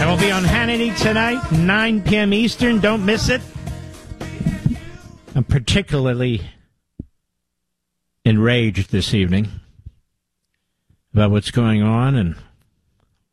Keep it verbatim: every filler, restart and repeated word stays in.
I will be on Hannity tonight, nine p.m. Eastern. Don't miss it. I'm particularly enraged this evening about what's going on, and